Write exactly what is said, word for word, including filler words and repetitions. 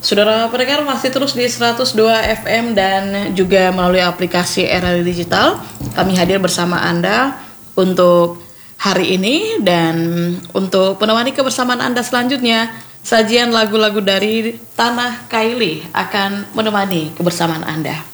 Saudara pendengar masih terus di seratus dua F M dan juga melalui aplikasi Era Digital. Kami hadir bersama Anda untuk hari ini dan untuk menemani kebersamaan Anda selanjutnya, sajian lagu-lagu dari Tanah Kaili akan menemani kebersamaan Anda.